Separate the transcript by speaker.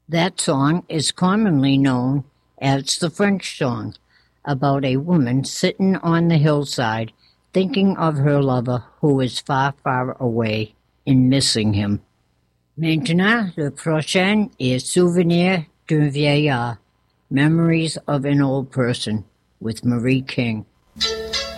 Speaker 1: That song is commonly known as the French song, about a woman sitting on the hillside thinking of her lover who is far, far away and missing him. Maintenant, le prochain est Souvenir d'un vieillard, Memories of an Old Person, with Marie King.